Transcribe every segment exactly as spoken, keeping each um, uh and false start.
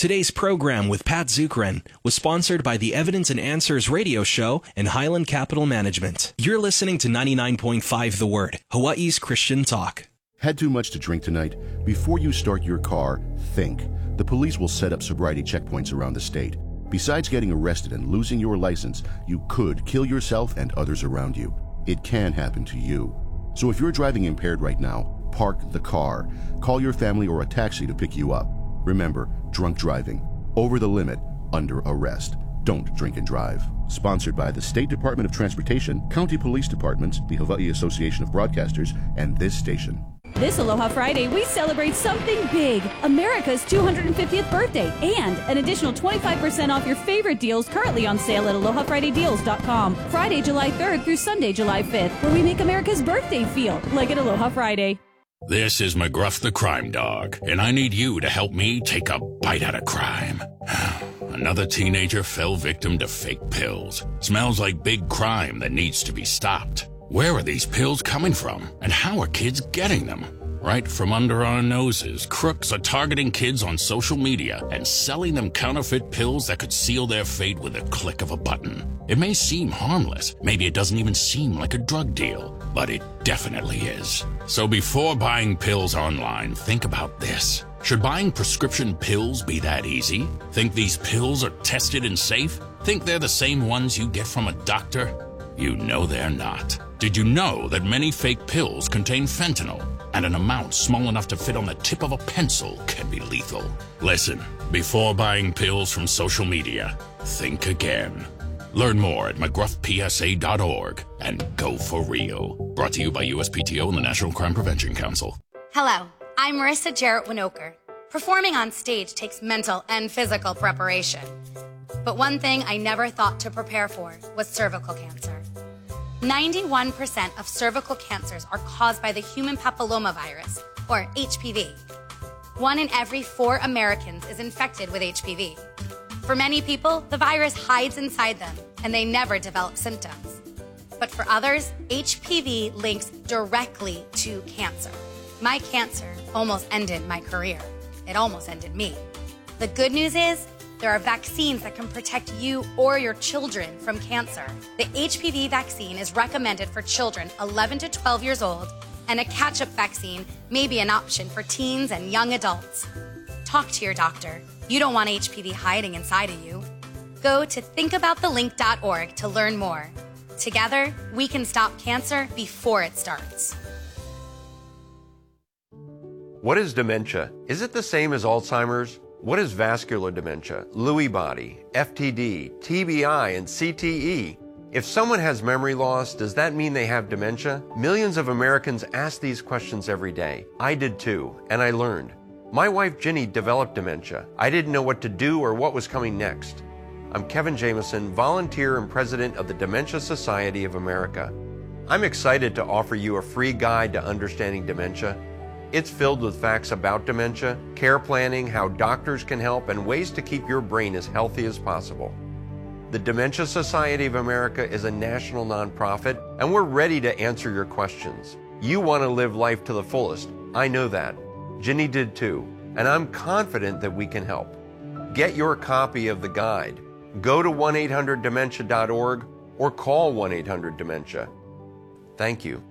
Today's program with Pat Zukeran was sponsored by the Evidence and Answers radio show and Highland Capital Management. You're listening to ninety-nine point five The Word, Hawaii's Christian talk. Had too much to drink tonight? Before you start your car, think. The police will set up sobriety checkpoints around the state. Besides getting arrested and losing your license, you could kill yourself and others around you. It can happen to you. So if you're driving impaired right now, park the car. Call your family or a taxi to pick you up. Remember, drunk driving, over the limit, under arrest. Don't drink and drive. Sponsored by the State Department of Transportation, County Police Departments, the Hawaii Association of Broadcasters, and this station. This Aloha Friday, we celebrate something big, America's two hundred fiftieth birthday, and an additional twenty-five percent off your favorite deals currently on sale at aloha friday deals dot com. Friday, July third through Sunday, July fifth, where we make America's birthday feel like at Aloha Friday. This is McGruff the Crime Dog, and I need you to help me take a bite out of crime. Another teenager fell victim to fake pills. Smells like big crime that needs to be stopped. Where are these pills coming from, and how are kids getting them? Right from under our noses, crooks are targeting kids on social media and selling them counterfeit pills that could seal their fate with a click of a button. It may seem harmless, maybe it doesn't even seem like a drug deal, but it definitely is. So before buying pills online, think about this. Should buying prescription pills be that easy? Think these pills are tested and safe? Think they're the same ones you get from a doctor? You know they're not. Did you know that many fake pills contain fentanyl, and an amount small enough to fit on the tip of a pencil can be lethal? Listen, before buying pills from social media, think again. Learn more at mcgruff p s a dot org and go for real. Brought to you by U S P T O and the National Crime Prevention Council. Hello, I'm Marissa Jarrett Winokur. Performing on stage takes mental and physical preparation. But one thing I never thought to prepare for was cervical cancer. ninety-one percent of cervical cancers are caused by the human papillomavirus, or H P V. One in every four Americans is infected with H P V. For many people, the virus hides inside them, and they never develop symptoms. But for others, H P V links directly to cancer. My cancer almost ended my career. It almost ended me. The good news is, there are vaccines that can protect you or your children from cancer. The H P V vaccine is recommended for children eleven to twelve years old, and a catch-up vaccine may be an option for teens and young adults. Talk to your doctor. You don't want H P V hiding inside of you. Go to think about the link dot org to learn more. Together, we can stop cancer before it starts. What is dementia? Is it the same as Alzheimer's? What is vascular dementia, Lewy body, F T D, T B I, and C T E? If someone has memory loss, does that mean they have dementia? Millions of Americans ask these questions every day. I did too, and I learned. My wife Ginny developed dementia. I didn't know what to do or what was coming next. I'm Kevin Jameson, volunteer and president of the Dementia Society of America. I'm excited to offer you a free guide to understanding dementia. It's filled with facts about dementia, care planning, how doctors can help, and ways to keep your brain as healthy as possible. The Dementia Society of America is a national nonprofit, and we're ready to answer your questions. You want to live life to the fullest. I know that. Ginny did too, and I'm confident that we can help. Get your copy of the guide. Go to one eight hundred dementia dot org or call one eight hundred dementia. Thank you.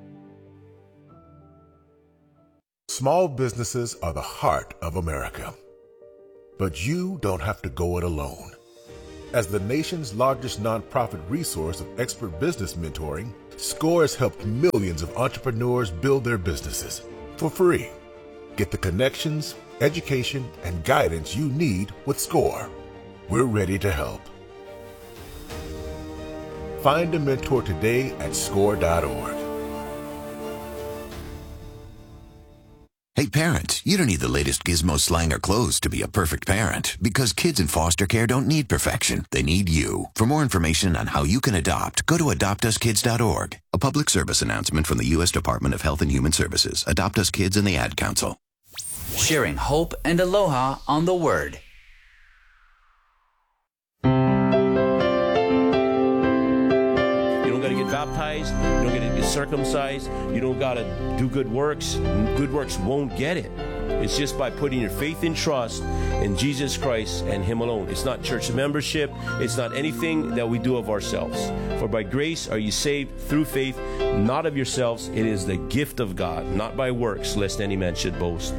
Small businesses are the heart of America. But you don't have to go it alone. As the nation's largest nonprofit resource of expert business mentoring, SCORE has helped millions of entrepreneurs build their businesses for free. Get the connections, education, and guidance you need with SCORE. We're ready to help. Find a mentor today at score dot org. Hey parents, you don't need the latest gizmo, slang, or clothes to be a perfect parent, because kids in foster care don't need perfection. They need you. For more information on how you can adopt, go to adopt us kids dot org. A public service announcement from the U S Department of Health and Human Services, Adopt Us Kids, and the Ad Council. Sharing hope and aloha on the Word. Baptized, you don't get to get circumcised, you don't got to do good works. Good works won't get it. It's just by putting your faith and trust in Jesus Christ and Him alone. It's not church membership. It's not anything that we do of ourselves. For by grace are you saved through faith, not of yourselves. It is the gift of God, not by works, lest any man should boast.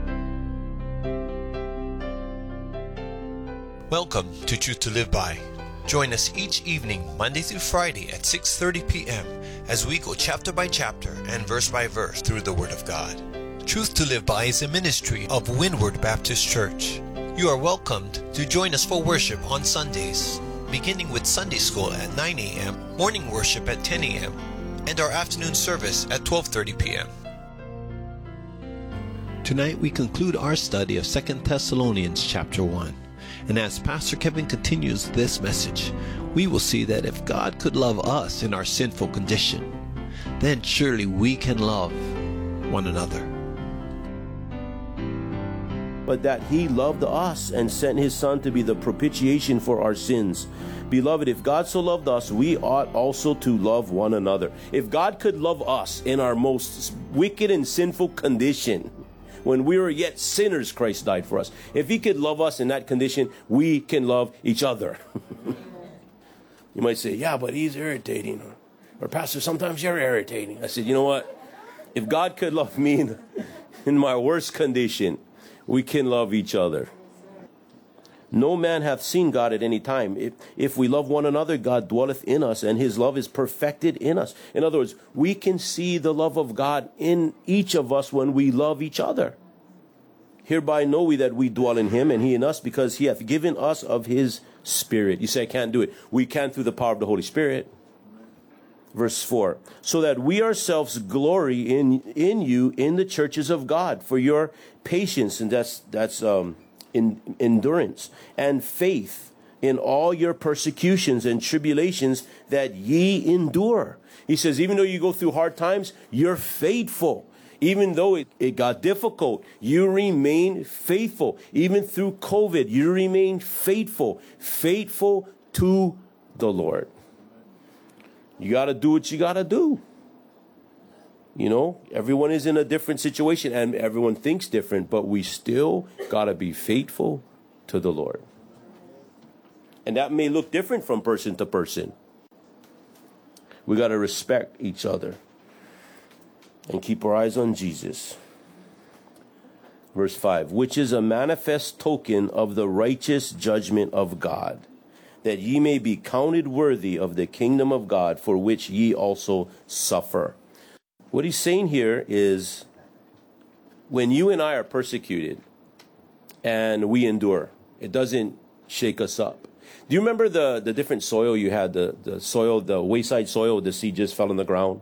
Welcome to Truth to Live By. Join us each evening, Monday through Friday at six thirty p.m. as we go chapter by chapter and verse by verse through the Word of God. Truth to Live By is a ministry of Windward Baptist Church. You are welcomed to join us for worship on Sundays, beginning with Sunday school at nine a.m., morning worship at ten a.m., and our afternoon service at twelve thirty p.m. Tonight we conclude our study of Second Thessalonians chapter one. And as Pastor Kevin continues this message, we will see that if God could love us in our sinful condition, then surely we can love one another. But that He loved us and sent His Son to be the propitiation for our sins. Beloved, if God so loved us, we ought also to love one another. If God could love us in our most wicked and sinful condition, when we were yet sinners, Christ died for us. If He could love us in that condition, we can love each other. You might say, yeah, but he's irritating. Or, or Pastor, sometimes you're irritating. I said, you know what? If God could love me in, in my worst condition, we can love each other. No man hath seen God at any time. If, if we love one another, God dwelleth in us, and His love is perfected in us. In other words, we can see the love of God in each of us when we love each other. Hereby know we that we dwell in Him, and He in us, because He hath given us of His Spirit. You say, I can't do it. We can through the power of the Holy Spirit. Verse four, so that we ourselves glory in, in you in the churches of God for your patience, and that's, that's, um, In endurance and faith in all your persecutions and tribulations that ye endure. He says, even though you go through hard times, you're faithful. Even though it, it got difficult, you remain faithful. Even through COVID, you remain faithful. Faithful to the Lord. You got to do what you got to do. You know, everyone is in a different situation and everyone thinks different, but we still got to be faithful to the Lord. And that may look different from person to person. We got to respect each other and keep our eyes on Jesus. Verse five, which is a manifest token of the righteous judgment of God, that ye may be counted worthy of the kingdom of God, for which ye also suffer. What he's saying here is, when you and I are persecuted and we endure, it doesn't shake us up. Do you remember the, the different soil you had? The, the soil, the wayside soil, the seed just fell on the ground.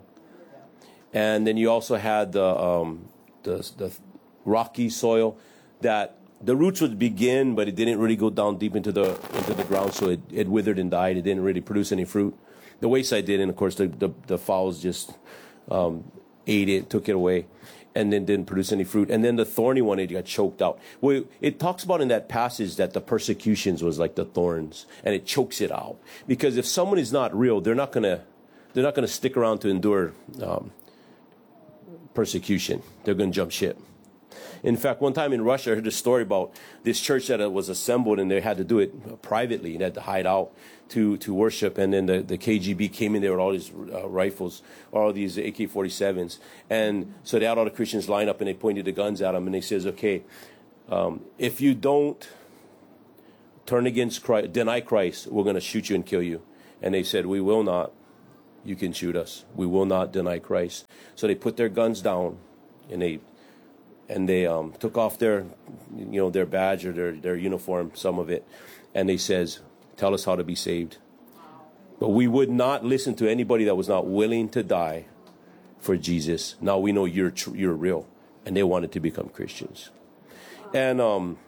And then you also had the, um, the, the rocky soil that the roots would begin, but it didn't really go down deep into the, into the ground, so it, it withered and died. It didn't really produce any fruit. The wayside did, and of course the, the, the fowls just... Um, ate it, took it away, and then didn't produce any fruit. And then the thorny one, it got choked out. Well, it talks about in that passage that the persecutions was like the thorns, and it chokes it out. Because if someone is not real, they're not gonna, they're not gonna stick around to endure um, persecution. They're gonna jump ship. In fact, one time in Russia, I heard a story about this church that was assembled, and they had to do it privately, and had to hide out to, to worship. And then the, the K G B came in there with all these uh, rifles, all these A K forty-sevens. And so they had all the Christians line up, and they pointed the guns at them, and they says, okay, um, if you don't turn against Christ, deny Christ, we're going to shoot you and kill you. And they said, we will not. You can shoot us. We will not deny Christ. So they put their guns down, and they... And they um, took off their, you know, their badge or their, their uniform, some of it. And they says, tell us how to be saved. But we would not listen to anybody that was not willing to die for Jesus. Now we know you're tr- you're real. And they wanted to become Christians. And um,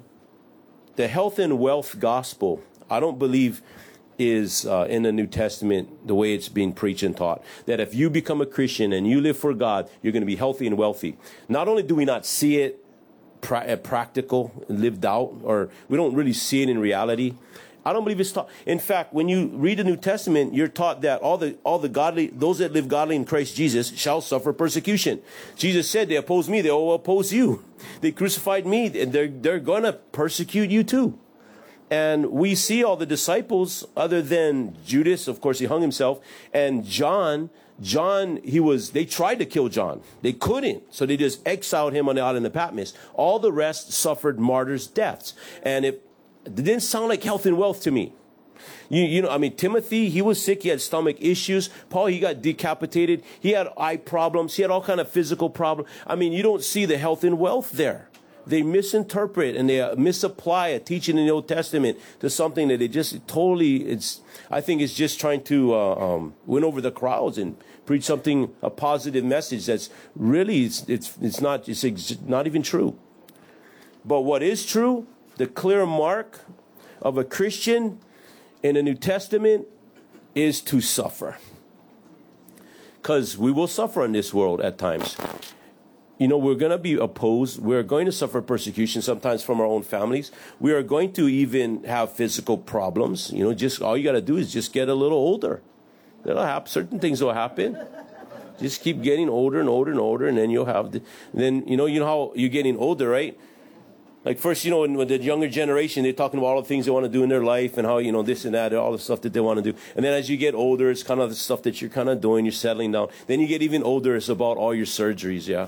the health and wealth gospel, I don't believe is uh, in the New Testament the way it's being preached and taught. That if you become a Christian and you live for God, you're going to be healthy and wealthy. Not only do we not see it pra- practical, lived out, or we don't really see it in reality, I don't believe it's taught. In fact, when you read the New Testament, you're taught that all the all the godly, those that live godly in Christ Jesus shall suffer persecution. Jesus said, they oppose me, they will oppose you. They crucified me, and they're, they're going to persecute you too. And we see all the disciples, other than Judas, of course, he hung himself, and John, John, he was, they tried to kill John. They couldn't. So they just exiled him on the island of Patmos. All the rest suffered martyrs' deaths. And it, it didn't sound like health and wealth to me. You, you know, I mean, Timothy, he was sick. He had stomach issues. Paul, he got decapitated. He had eye problems. He had all kind of physical problems. I mean, you don't see the health and wealth there. They misinterpret and they uh, misapply a teaching in the Old Testament to something that they just totally, it's, I think it's just trying to uh, um, win over the crowds and preach something, a positive message that's really, it's, it's, it's not, it's ex- not even true. But what is true, the clear mark of a Christian in the New Testament is to suffer. Because we will suffer in this world at times. You know, we're going to be opposed. We're going to suffer persecution sometimes from our own families. We are going to even have physical problems. You know, just all you got to do is just get a little older. That'll happen. Certain things will happen. Just keep getting older and older and older, and then you'll have the, then, you know, you know how you're getting older, right? Like first, you know, when, when the younger generation, they're talking about all the things they want to do in their life and how, you know, this and that, all the stuff that they want to do. And then as you get older, it's kind of the stuff that you're kind of doing. You're settling down. Then you get even older. It's about all your surgeries, yeah.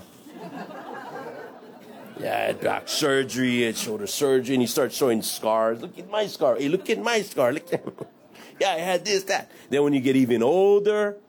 Yeah, back surgery, and shoulder surgery, and you start showing scars. Look at my scar. Hey, look at my scar. Look at yeah, I had this, that. Then when you get even older,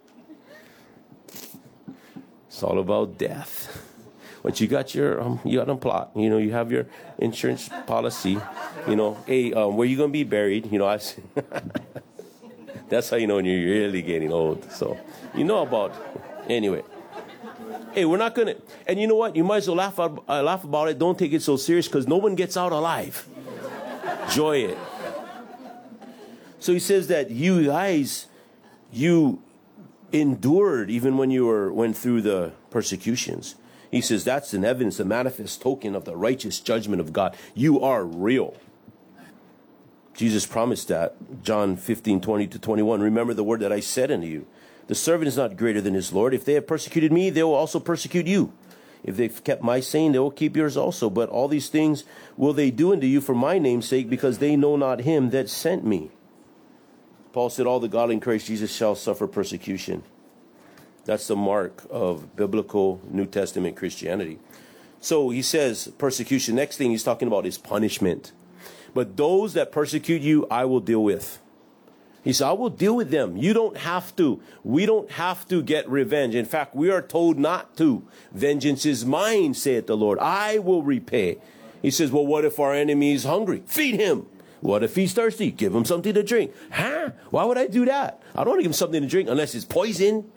it's all about death. But you got your, um, you got a plot. You know, you have your insurance policy. You know, hey, um, where you gonna be buried? You know, I. That's how you know when you're really getting old. So, you know about. Anyway. Hey, we're not going to, and you know what? You might as well laugh, uh, laugh about it. Don't take it so serious because no one gets out alive. Enjoy it. So he says that you guys, you endured even when you were went through the persecutions. He says that's an evidence, a manifest token of the righteous judgment of God. You are real. Jesus promised that. John fifteen, twenty to twenty-one. Remember the word that I said unto you. The servant is not greater than his Lord. If they have persecuted me, they will also persecute you. If they've kept my saying, they will keep yours also. But all these things will they do unto you for my name's sake, because they know not him that sent me. Paul said, all the godly in Christ Jesus shall suffer persecution. That's the mark of biblical New Testament Christianity. So he says persecution. Next thing he's talking about is punishment. But those that persecute you, I will deal with. He said, I will deal with them. You don't have to. We don't have to get revenge. In fact, we are told not to. Vengeance is mine, saith the Lord. I will repay. He says, well, what if our enemy is hungry? Feed him. What if he's thirsty? Give him something to drink. Huh? Why would I do that? I don't want to give him something to drink unless it's poison.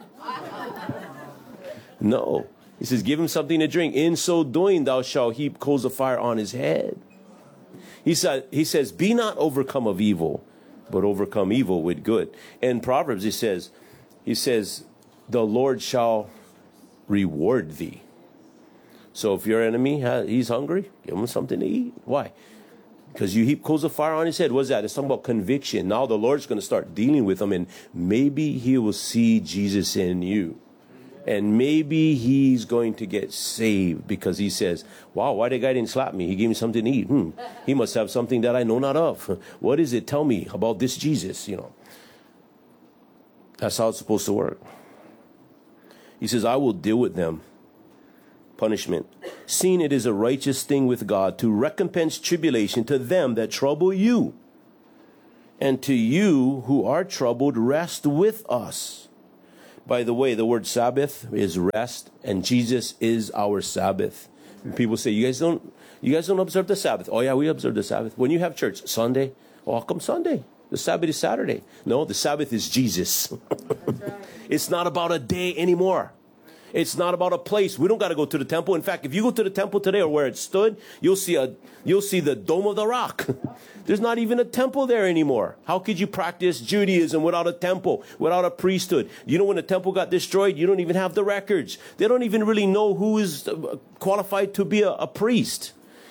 No. He says, give him something to drink. In so doing, thou shalt heap coals of fire on his head. He said, he says, be not overcome of evil, but overcome evil with good. In Proverbs, he says, he says, the Lord shall reward thee. So if your enemy, he's hungry, give him something to eat. Why? Because you heap coals of fire on his head. What's that? It's talking about conviction. Now the Lord's going to start dealing with him, and maybe he will see Jesus in you. And maybe he's going to get saved because he says, wow, why the guy didn't slap me? He gave me something to eat. Hmm. He must have something that I know not of. What is it? Tell me about this Jesus, you know. That's how it's supposed to work. He says, I will deal with them. Punishment. Seeing it is a righteous thing with God to recompense tribulation to them that trouble you. And to you who are troubled, rest with us. By the way, the word Sabbath is rest, and Jesus is our Sabbath. And people say, you guys don't you guys don't observe the Sabbath. Oh, yeah, we observe the Sabbath. When you have church, Sunday, oh, how come Sunday? The Sabbath is Saturday. No, the Sabbath is Jesus. Right. It's not about a day anymore. It's not about a place. We don't got to go to the temple. In fact, if you go to the temple today or where it stood, you'll see a you'll see the Dome of the Rock. There's not even a temple there anymore. How could you practice Judaism without a temple, without a priesthood? You know, when the temple got destroyed, you don't even have the records. They don't even really know who is qualified to be a, a priest.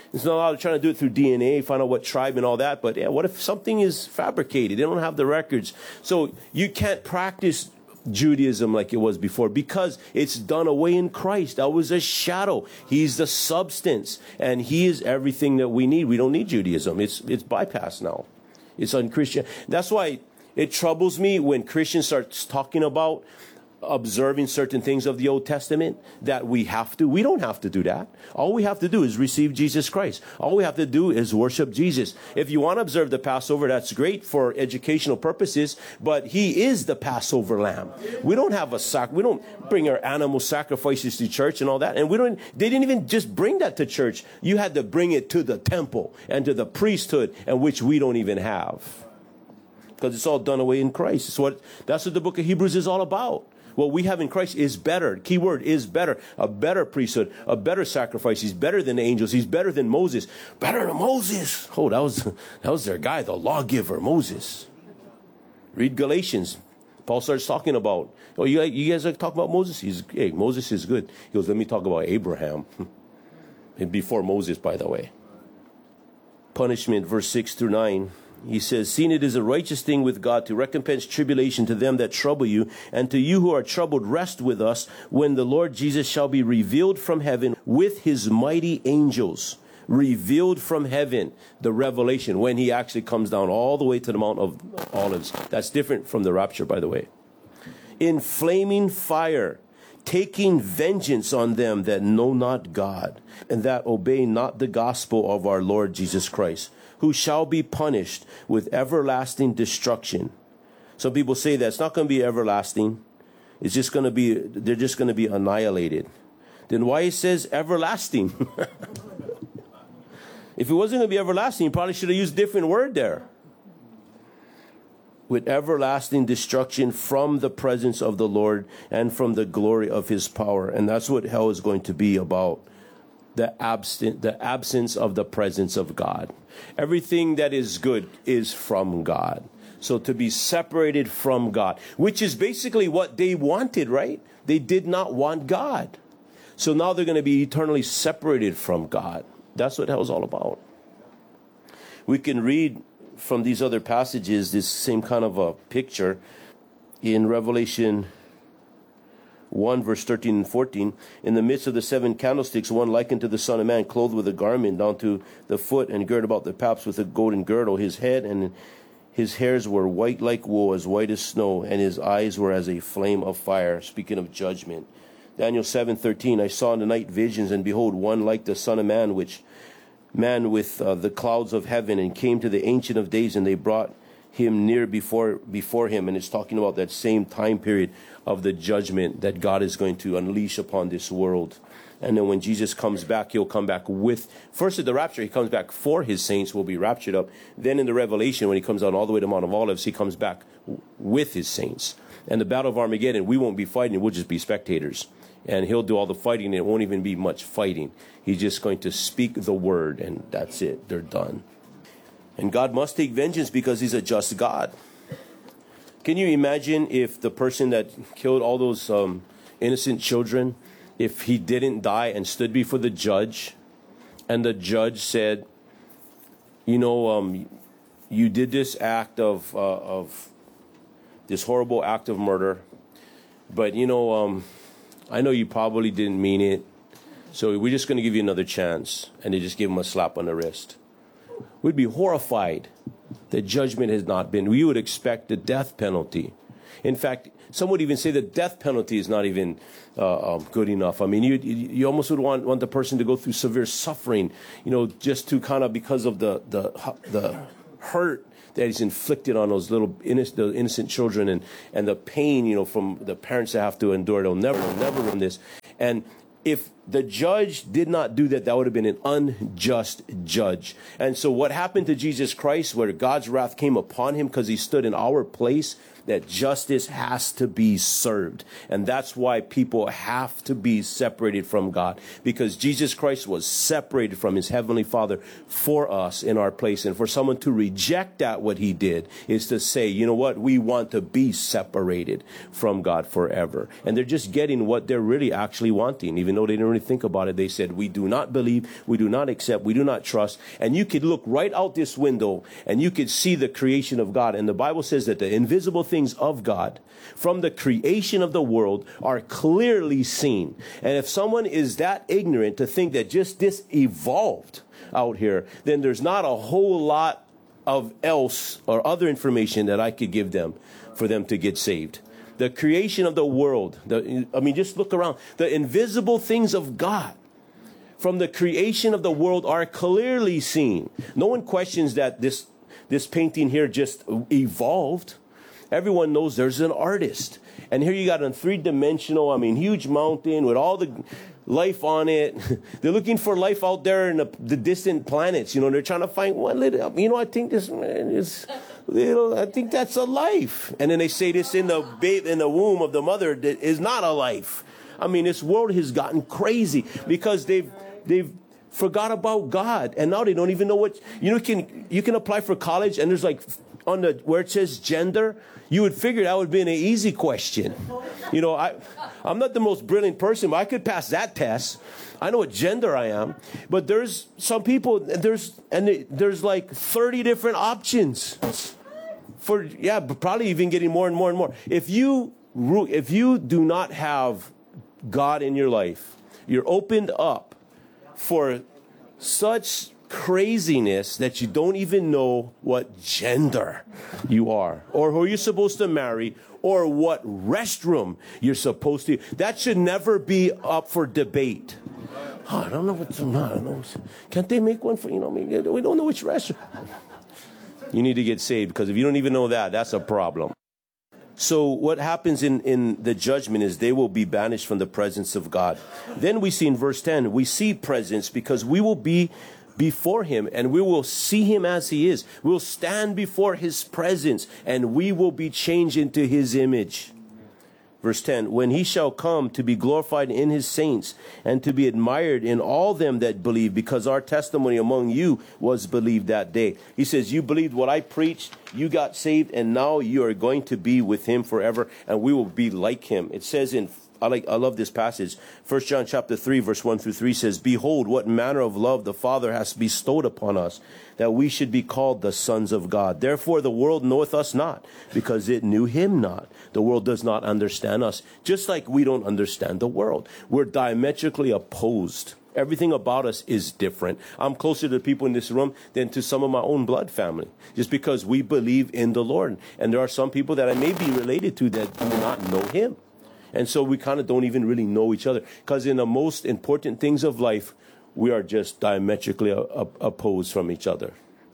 It's not allowed trying to do it through D N A, find out what tribe and all that. But yeah, what if something is fabricated? They don't have the records. So you can't practice Judaism like it was before because it's done away in Christ. That was a shadow. He's the substance, and he is everything that we need. We don't need Judaism. It's it's bypassed now. It's unchristian. That's why it troubles me when Christians start talking about observing certain things of the Old Testament that we have to. We don't have to do that. All we have to do is receive Jesus Christ. All we have to do is worship Jesus. If you want to observe the Passover, that's great for educational purposes, but he is the Passover lamb. We don't have a sac. We don't bring our animal sacrifices to church and all that. And we don't, they didn't even just bring that to church. You had to bring it to the temple and to the priesthood, and which we don't even have. Because it's all done away in Christ. It's what, that's what the book of Hebrews is all about. What we have in Christ is better. Key word is better. A better priesthood, a better sacrifice. He's better than the angels. He's better than Moses. Better than Moses. Oh, that was, that was their guy, the lawgiver, Moses. Read Galatians. Paul starts talking about, oh, you, you guys are talking about Moses? He's, hey, Moses is good. He goes, let me talk about Abraham. And before Moses, by the way. Punishment, verse six through nine. He says, seeing it is a righteous thing with God to recompense tribulation to them that trouble you, and to you who are troubled rest with us, when the Lord Jesus shall be revealed from heaven with his mighty angels. Revealed from heaven, the revelation, when he actually comes down all the way to the Mount of Olives. That's different from the rapture, by the way. In flaming fire, taking vengeance on them that know not God, and that obey not the gospel of our Lord Jesus Christ, who shall be punished with everlasting destruction. Some people say that it's not going to be everlasting. It's just going to be, they're just going to be annihilated. Then why it says everlasting? If it wasn't going to be everlasting, you probably should have used a different word there. With everlasting destruction from the presence of the Lord and from the glory of his power. And that's what hell is going to be about. The absent, the absence of the presence of God. Everything that is good is from God. So to be separated from God, which is basically what they wanted, right? They did not want God. So now they're going to be eternally separated from God. That's what hell's all about. We can read from these other passages this same kind of a picture in Revelation one, verse thirteen and fourteen. In the midst of the seven candlesticks, one likened to the Son of Man, clothed with a garment down to the foot, and girt about the paps with a golden girdle. His head and his hairs were white like wool, as white as snow, and his eyes were as a flame of fire. Speaking of judgment. Daniel seven thirteen. I saw in the night visions, and behold, one like the Son of Man, which man with uh, the clouds of heaven, and came to the Ancient of Days, and they brought him near before before him. And it's talking about that same time period of the judgment that God is going to unleash upon this world. And then when Jesus comes back, he'll come back with, first at the rapture, he comes back for his saints, will be raptured up. Then in the Revelation, when he comes out all the way to Mount of Olives, he comes back with his saints. And the Battle of Armageddon, we won't be fighting, we'll just be spectators. And he'll do all the fighting, and it won't even be much fighting. He's just going to speak the word, and that's it. They're done. And God must take vengeance because he's a just God. Can you imagine if the person that killed all those um, innocent children, if he didn't die and stood before the judge, and the judge said, you know, um, you did this act of, uh, of this horrible act of murder, but, you know, um, I know you probably didn't mean it, so we're just going to give you another chance. And they just give him a slap on the wrist. We'd be horrified that judgment has not been. We would expect the death penalty. In fact, some would even say the death penalty is not even uh, um, good enough. I mean, you you almost would want, want the person to go through severe suffering, you know, just to kind of, because of the the the hurt that is inflicted on those little innocent, the innocent children, and, and the pain, you know, from the parents that have to endure. They'll never, they'll never run this. And if the judge did not do that, that would have been an unjust judge. And so what happened to Jesus Christ, where God's wrath came upon him because he stood in our place, that justice has to be served. And that's why people have to be separated from God, because Jesus Christ was separated from his heavenly Father for us in our place. And for someone to reject that, what he did is to say, you know what, we want to be separated from God forever. And they're just getting what they're really actually wanting, even though they didn't really to think about it, they said, we do not believe, we do not accept, we do not trust. And you could look right out this window and you could see the creation of God. And the Bible says that the invisible things of God from the creation of the world are clearly seen. And if someone is that ignorant to think that just this evolved out here, then there's not a whole lot of else or other information that I could give them for them to get saved. The creation of the world, the, I mean, just look around. The invisible things of God from the creation of the world are clearly seen. No one questions that this, this painting here just evolved. Everyone knows there's an artist. And here you got a three-dimensional, I mean, huge mountain with all the life on it. They're looking for life out there in the, the distant planets. You know, they're trying to find one little, you know, I think this man is little, I think that's a life. And then they say this in the babe, in the womb of the mother that is not a life. I mean, this world has gotten crazy because they've, they've forgot about God. And now they don't even know what, you know, you can, you can apply for college and there's like, on the, where it says gender, you would figure that would be an easy question. You know, I, I'm not the most brilliant person, but I could pass that test. I know what gender I am. But there's some people, there's, and there's like thirty different options. For, yeah, probably even getting more and more and more. If you, if you do not have God in your life, you're opened up for such craziness that you don't even know what gender you are, or who you're supposed to marry, or what restroom you're supposed to. That should never be up for debate. Oh, I don't know what's the matter. Can't they make one for, you know, maybe we don't know which restroom. You need to get saved, because if you don't even know that, that's a problem. So what happens in, in the judgment is they will be banished from the presence of God. Then we see in verse ten, we see presence because we will be before him and we will see him as he is. We'll stand before his presence and we will be changed into his image. Verse ten, when he shall come to be glorified in his saints and to be admired in all them that believe, because our testimony among you was believed that day. He says, you believed what I preached, you got saved, and now you are going to be with him forever, and we will be like him. It says in, I like, I love this passage. First John chapter three, verse one through three says, behold, what manner of love the Father has bestowed upon us, that we should be called the sons of God. Therefore the world knoweth us not, because it knew him not. The world does not understand us, just like we don't understand the world. We're diametrically opposed. Everything about us is different. I'm closer to people in this room than to some of my own blood family, just because we believe in the Lord. And there are some people that I may be related to that do not know him. And so we kind of don't even really know each other, because in the most important things of life, we are just diametrically opposed from each other.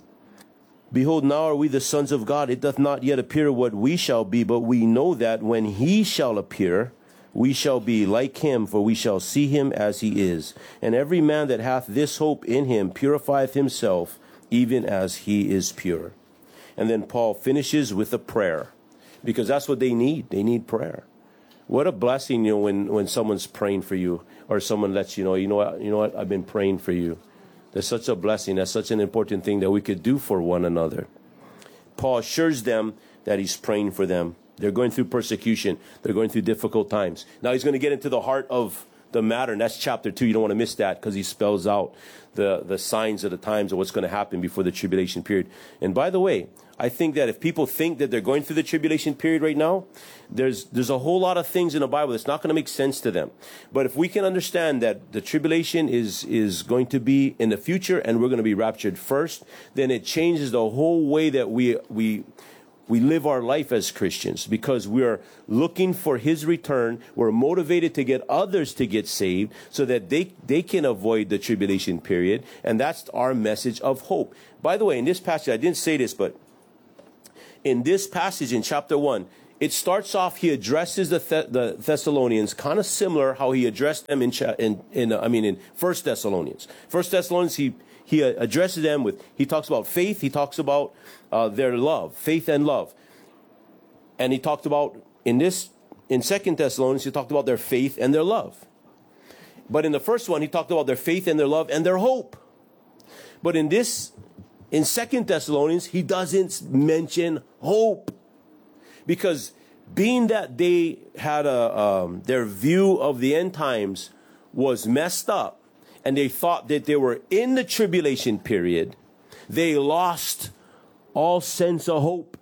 Behold, now are we the sons of God. It doth not yet appear what we shall be, but we know that when he shall appear, we shall be like him, for we shall see him as he is. And every man that hath this hope in him purifieth himself, even as he is pure. And then Paul finishes with a prayer, because that's what they need. They need prayer. What a blessing, you know, when, when someone's praying for you, or someone lets you know, you know what, you know what, I've been praying for you. That's such a blessing. That's such an important thing that we could do for one another. Paul assures them that he's praying for them. They're going through persecution. They're going through difficult times. Now he's going to get into the heart of the matter, and that's chapter two. You don't want to miss that, because he spells out the, the signs of the times of what's going to happen before the tribulation period. And by the way, I think that if people think that they're going through the tribulation period right now, there's there's a whole lot of things in the Bible that's not going to make sense to them. But if we can understand that the tribulation is is going to be in the future and we're going to be raptured first, then it changes the whole way that we we we live our life as Christians, because we're looking for his return. We're motivated to get others to get saved so that they, they can avoid the tribulation period. And that's our message of hope. By the way, in this passage, I didn't say this, but in this passage in chapter one, it starts off, he addresses the, Th- the Thessalonians kind of similar how he addressed them in, cha- in, in uh, I mean, in First Thessalonians. First Thessalonians, he, he uh, addresses them with, he talks about faith, he talks about uh, their love, faith and love. And he talked about, in this, in Second Thessalonians, he talked about their faith and their love. But in the first one, he talked about their faith and their love and their hope. But in this, in Second Thessalonians, he doesn't mention hope. Because being that they had a, um, their view of the end times was messed up and they thought that they were in the tribulation period, they lost all sense of hope.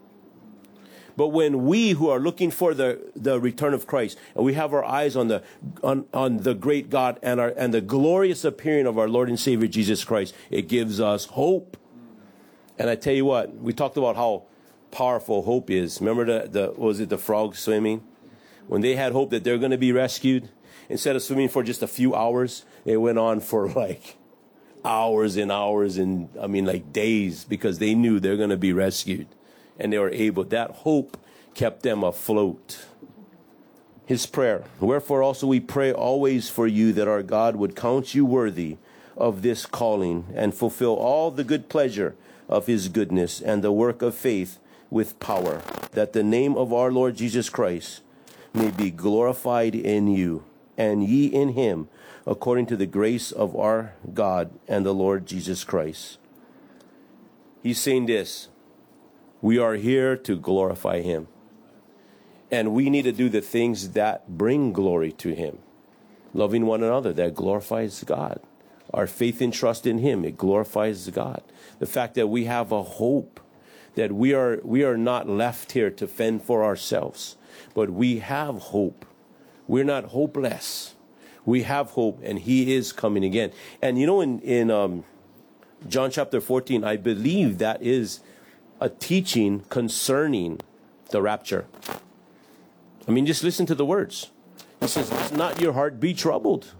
But when we who are looking for the, the return of Christ, and we have our eyes on the on, on the great God and our and the glorious appearing of our Lord and Savior Jesus Christ, it gives us hope. And I tell you what, we talked about how powerful hope is. Remember the, the what was it the frogs swimming? When they had hope that they're going to be rescued, instead of swimming for just a few hours, it went on for like hours and hours and I mean like days, because they knew they're going to be rescued. And they were able, that hope kept them afloat. His prayer, wherefore also we pray always for you that our God would count you worthy of this calling and fulfill all the good pleasure of his goodness and the work of faith with power, that the name of our Lord Jesus Christ may be glorified in you and ye in him, according to the grace of our God and the Lord Jesus Christ. He's saying this. We are here to glorify him. And we need to do the things that bring glory to him. Loving one another, that glorifies God. Our faith and trust in him, it glorifies God. The fact that we have a hope, that we are we are not left here to fend for ourselves, but we have hope. We're not hopeless. We have hope, and he is coming again. And you know, in, in um, John chapter fourteen, I believe that is a teaching concerning the rapture. I mean, just listen to the words. He says, "Let not your heart be troubled.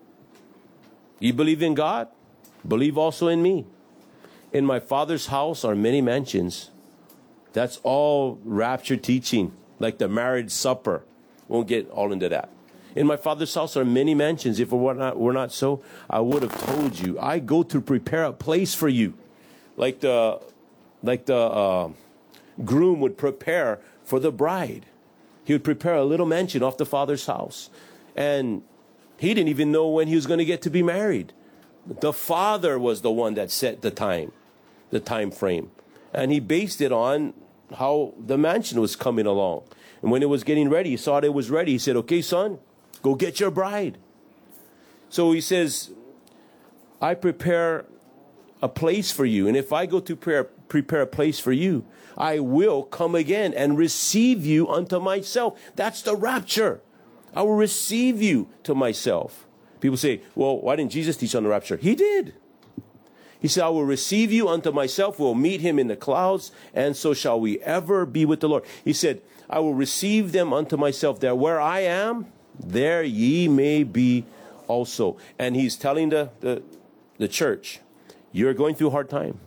You believe in God, believe also in me. In my Father's house are many mansions." That's all rapture teaching, like the marriage supper. Won't get all into that. In my Father's house are many mansions. If it were not, were not so, I would have told you. I go to prepare a place for you. Like the Like the uh, groom would prepare for the bride. He would prepare a little mansion off the Father's house. And he didn't even know when he was going to get to be married. The Father was the one that set the time, the time frame. And he based it on how the mansion was coming along. And when it was getting ready, he saw it was ready. He said, "Okay, son, go get your bride." So he says, "I prepare a place for you. And if I go to prepare, prepare a place for you, I will come again and receive you unto myself." That's the rapture. I will receive you to myself. People say, "Well, why didn't Jesus teach on the rapture?" He did. He said, "I will receive you unto myself. We'll meet him in the clouds, and so shall we ever be with the Lord." He said, "I will receive them unto myself, that where I am, there ye may be also." And he's telling the, the, the church, you're going through a hard time,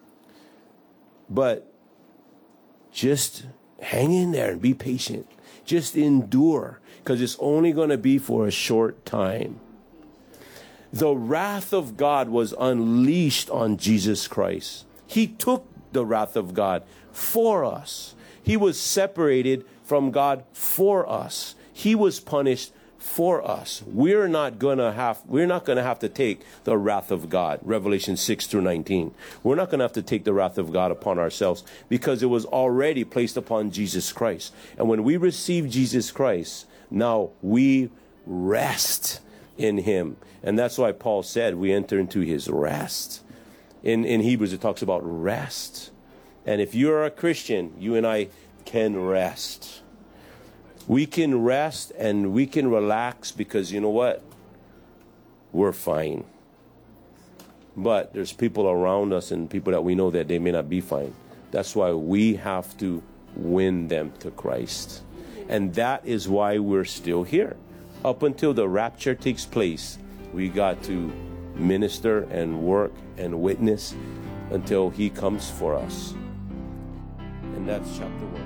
but just hang in there and be patient. Just endure, because it's only going to be for a short time. The wrath of God was unleashed on Jesus Christ. He took the wrath of God for us. He was separated from God for us. He was punished for us. We're not gonna have we're not gonna have to take the wrath of God. Revelation six through nineteen. We're not gonna have to take the wrath of God upon ourselves, because it was already placed upon Jesus Christ. And when we receive Jesus Christ, now we rest in him. And that's why Paul said we enter into his rest. In in Hebrews it talks about rest. And if you're a Christian, you and I can rest. We can rest and we can relax, because you know what? We're fine. But there's people around us and people that we know that they may not be fine. That's why we have to win them to Christ. And that is why we're still here. Up until the rapture takes place, we got to minister and work and witness until he comes for us. And that's chapter one.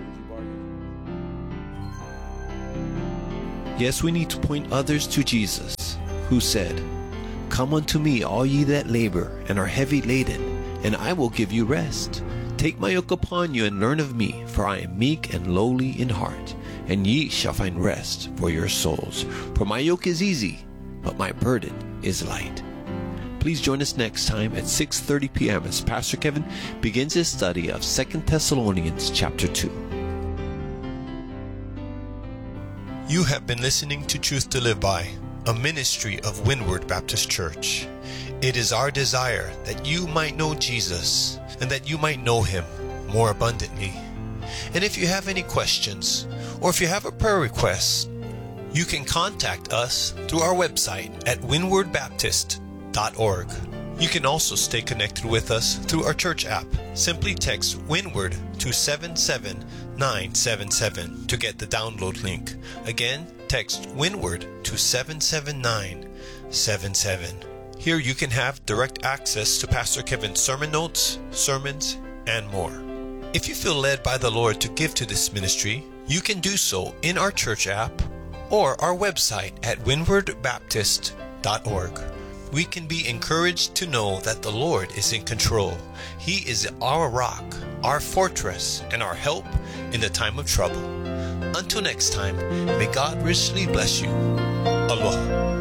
Yes, we need to point others to Jesus, who said, "Come unto me, all ye that labor and are heavy laden, and I will give you rest. Take my yoke upon you and learn of me, for I am meek and lowly in heart, and ye shall find rest for your souls. For my yoke is easy, but my burden is light." Please join us next time at six thirty p.m. as Pastor Kevin begins his study of Second Thessalonians chapter two. You have been listening to Truth to Live By. a ministry of Windward Baptist Church. It is our desire that you might know Jesus and that you might know Him more abundantly. And if you have any questions, or if you have a prayer request, you can contact us through our website at windward baptist dot org. You can also stay connected with us through our church app. Simply text Windward to seven seven nine seven seven to get the download link. Again, text Windward to seven seven nine seven seven. Here you can have direct access to Pastor Kevin's sermon notes, sermons, and more. If you feel led by the Lord to give to this ministry, you can do so in our church app or our website at windward baptist dot org. We can be encouraged to know that the Lord is in control. He is our rock, our fortress, and our help in the time of trouble. Until next time, may God richly bless you. Aloha.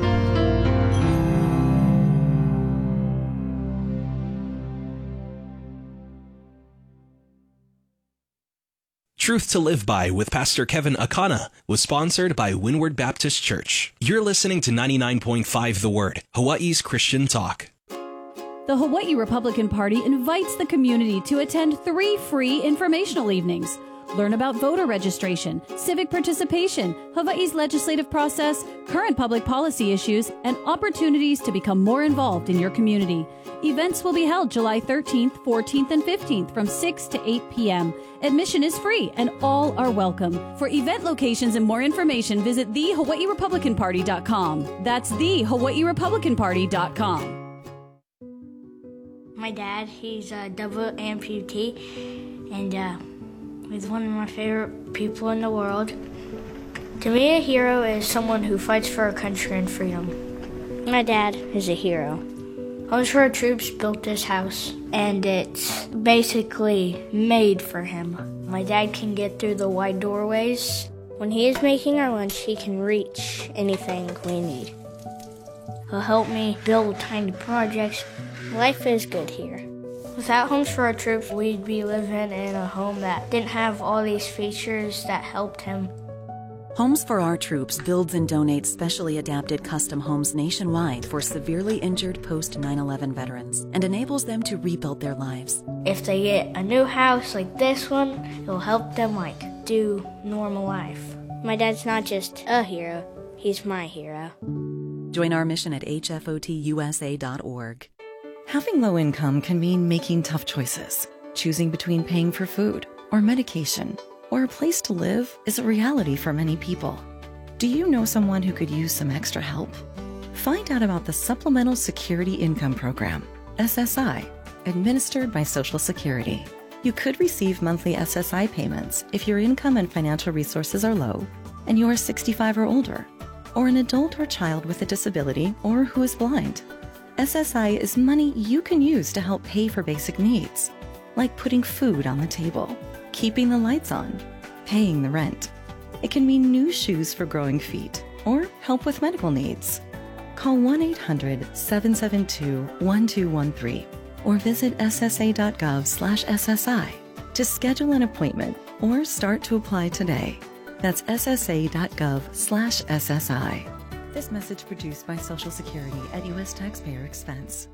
Truth to Live By with Pastor Kevin Akana was sponsored by Windward Baptist Church. You're listening to ninety-nine point five The Word, Hawaii's Christian talk. The Hawaii Republican Party invites the community to attend three free informational evenings. Learn about voter registration, civic participation, Hawaii's legislative process, current public policy issues, and opportunities to become more involved in your community. Events will be held July thirteenth, fourteenth, and fifteenth from six to eight p.m. Admission is free and all are welcome. For event locations and more information, visit the hawaii republican party dot com. That's the hawaii republican party dot com. My dad, he's a double amputee, and uh, he's one of my favorite people in the world. To me, a hero is someone who fights for our country and freedom. My dad is a hero. Homes for Our Troops built this house, and it's basically made for him. My dad can get through the wide doorways. When he is making our lunch, he can reach anything we need. He'll help me build tiny projects. Life is good here. Without Homes for Our Troops, we'd be living in a home that didn't have all these features that helped him. Homes for Our Troops builds and donates specially adapted custom homes nationwide for severely injured post nine eleven veterans and enables them to rebuild their lives. If they get a new house like this one, it'll help them like do normal life. My dad's not just a hero, he's my hero. Join our mission at h f o t u s a dot org. Having low income can mean making tough choices. Choosing between paying for food or medication or a place to live is a reality for many people. Do you know someone who could use some extra help? Find out about the Supplemental Security Income Program, S S I, administered by Social Security. You could receive monthly S S I payments if your income and financial resources are low and you are sixty-five or older, or an adult or child with a disability or who is blind. S S I is money you can use to help pay for basic needs, like putting food on the table, keeping the lights on, paying the rent. It can mean new shoes for growing feet or help with medical needs. Call one eight hundred, seven seven two, one two one three or visit s s a dot gov slash s s i to schedule an appointment or start to apply today. That's s s a dot gov slash s s i. This message produced by Social Security at U S taxpayer expense.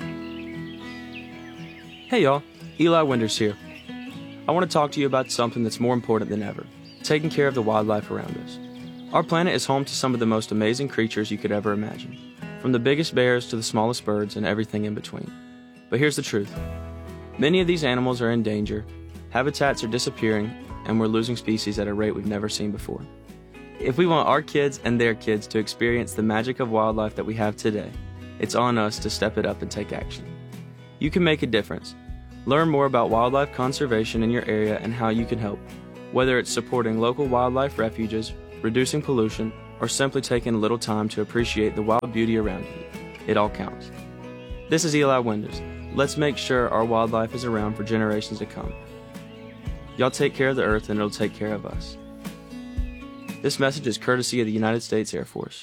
Hey y'all, Eli Winders here. I want to talk to you about something that's more important than ever, taking care of the wildlife around us. Our planet is home to some of the most amazing creatures you could ever imagine, from the biggest bears to the smallest birds and everything in between. But here's the truth. Many of these animals are in danger, habitats are disappearing, and we're losing species at a rate we've never seen before. If we want our kids and their kids to experience the magic of wildlife that we have today, it's on us to step it up and take action. You can make a difference. Learn more about wildlife conservation in your area and how you can help, whether it's supporting local wildlife refuges, reducing pollution, or simply taking a little time to appreciate the wild beauty around you. It all counts. This is Eli Winders. Let's make sure our wildlife is around for generations to come. Y'all take care of the earth and it'll take care of us. This message is courtesy of the United States Air Force.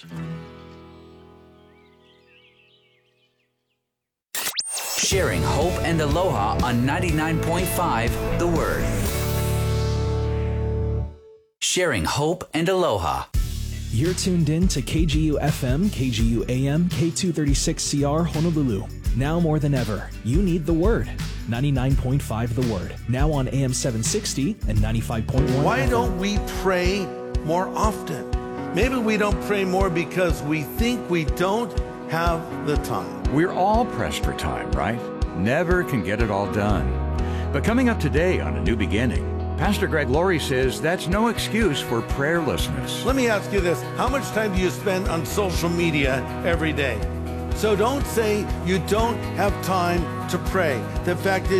Sharing hope and aloha on ninety-nine point five The Word. Sharing hope and aloha. You're tuned in to K G U F M, K G U A M, K two thirty-six C R Honolulu. Now more than ever, you need the Word. ninety-nine point five The Word. Now on A M seven sixty and ninety-five point one. Why F M. don't we pray more often? Maybe we don't pray more because we think we don't have the time. We're all pressed for time, right? Never can get it all done. But coming up today on A New Beginning, Pastor Greg Laurie says that's no excuse for prayerlessness. Let me ask you this. How much time do you spend on social media every day? So don't say you don't have time to pray. The fact is,